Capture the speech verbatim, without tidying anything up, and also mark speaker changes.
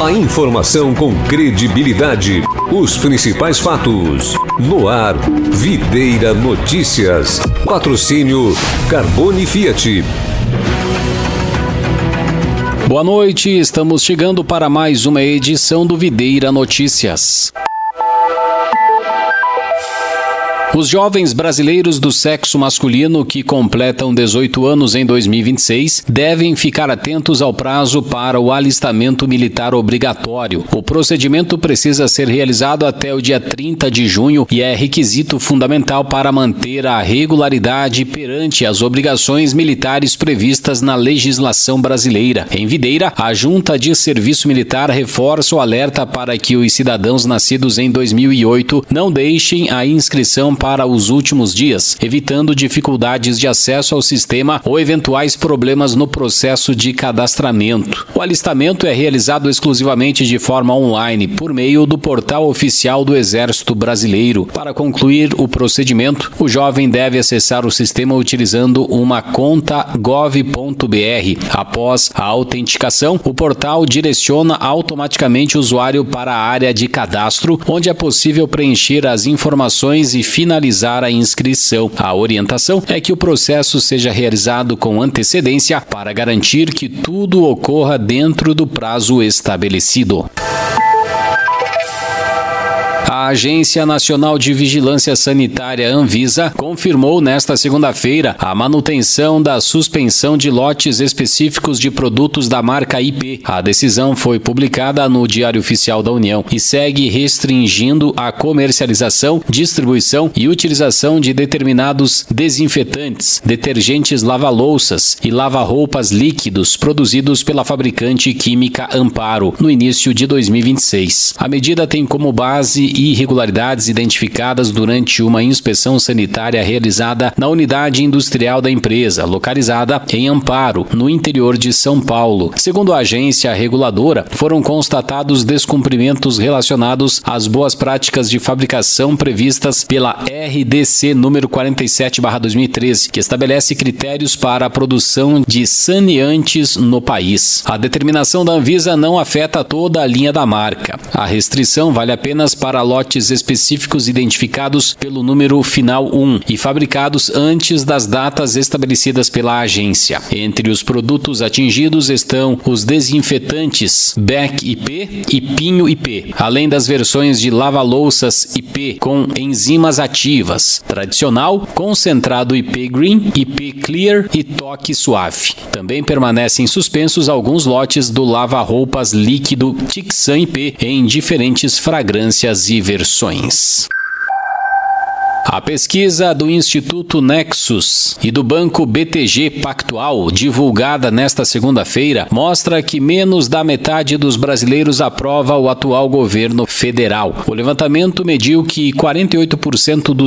Speaker 1: A informação com credibilidade. Os principais fatos. No ar, Videira Notícias. Patrocínio Carbone Fiat.
Speaker 2: Boa noite, estamos chegando para mais uma edição do Videira Notícias. Os jovens brasileiros do sexo masculino que completam dezoito anos em dois mil e vinte e seis devem ficar atentos ao prazo para o alistamento militar obrigatório. O procedimento precisa ser realizado até o dia trinta de junho e é requisito fundamental para manter a regularidade perante as obrigações militares previstas na legislação brasileira. Em Videira, a Junta de Serviço Militar reforça o alerta para que os cidadãos nascidos em dois mil e oito não deixem a inscrição para os últimos dias, evitando dificuldades de acesso ao sistema ou eventuais problemas no processo de cadastramento. O alistamento é realizado exclusivamente de forma online, por meio do portal oficial do Exército Brasileiro. Para concluir o procedimento, o jovem deve acessar o sistema utilizando uma conta gov ponto br. Após a autenticação, o portal direciona automaticamente o usuário para a área de cadastro, onde é possível preencher as informações e finalizar finalizar a inscrição. A orientação é que o processo seja realizado com antecedência para garantir que tudo ocorra dentro do prazo estabelecido. A Agência Nacional de Vigilância Sanitária, Anvisa, confirmou nesta segunda-feira a manutenção da suspensão de lotes específicos de produtos da marca I P. A decisão foi publicada no Diário Oficial da União e segue restringindo a comercialização, distribuição e utilização de determinados desinfetantes, detergentes lava-louças e lava-roupas líquidos produzidos pela fabricante química Amparo no início de dois mil e vinte e seis. A medida tem como base irregularidades identificadas durante uma inspeção sanitária realizada na unidade industrial da empresa, localizada em Amparo, no interior de São Paulo. Segundo a agência reguladora, foram constatados descumprimentos relacionados às boas práticas de fabricação previstas pela R D C número quarenta e sete barra dois mil e treze, que estabelece critérios para a produção de saneantes no país. A determinação da Anvisa não afeta toda a linha da marca. A restrição vale apenas para lotes específicos identificados pelo número final um e fabricados antes das datas estabelecidas pela agência. Entre os produtos atingidos estão os desinfetantes Beck I P e Pinho I P, além das versões de lava-louças I P com enzimas ativas, tradicional, concentrado I P Green, I P Clear e toque suave. Também permanecem suspensos alguns lotes do lava-roupas líquido Tixan I P em diferentes fragrâncias e versões. A pesquisa do Instituto Nexus e do Banco B T G Pactual, divulgada nesta segunda-feira, mostra que menos da metade dos brasileiros aprova o atual governo federal. O levantamento mediu que quarenta e oito por cento dos